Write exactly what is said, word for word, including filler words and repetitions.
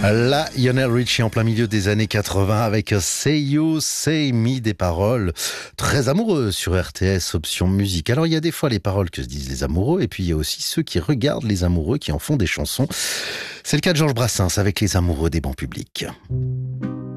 Là, Lionel Richie en plein milieu des années quatre-vingts avec Say You, Say Me, des paroles très amoureuses sur R T S, option musique. Alors, il y a des fois les paroles que se disent les amoureux et puis il y a aussi ceux qui regardent les amoureux qui en font des chansons. C'est le cas de Georges Brassens avec Les Amoureux des bancs publics.